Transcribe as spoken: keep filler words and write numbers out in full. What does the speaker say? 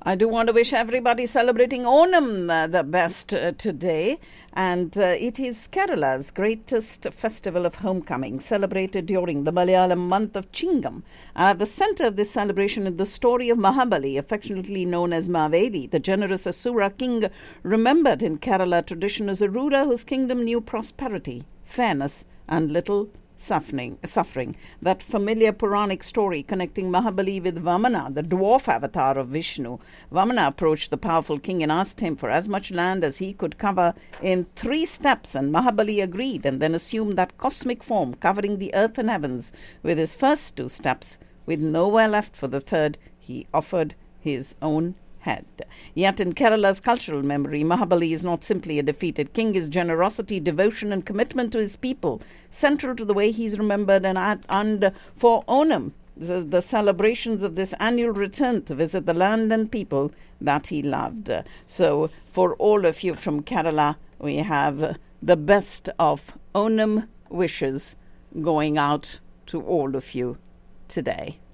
I do want to wish everybody celebrating Onam uh, the best uh, today. And uh, it is Kerala's greatest festival of homecoming, celebrated during the Malayalam month of Chingam. Uh, at the center of this celebration is the story of Mahabali, affectionately known as Maveli, the generous Asura king, remembered in Kerala tradition as a ruler whose kingdom knew prosperity, fairness, and little Suffering, suffering. That familiar Puranic story connecting Mahabali with Vamana, the dwarf avatar of Vishnu. Vamana approached the powerful king and asked him for as much land as he could cover in three steps, and Mahabali agreed and then assumed that cosmic form, covering the earth and heavens with his first two steps. With nowhere left for the third, he offered his own head. Yet in Kerala's cultural memory, Mahabali is not simply a defeated king. His generosity, devotion and commitment to his people, central to the way he is remembered. And, at, and for Onam, the, the celebrations of this annual return to visit the land and people that he loved. So for all of you from Kerala, we have the best of Onam wishes going out to all of you today.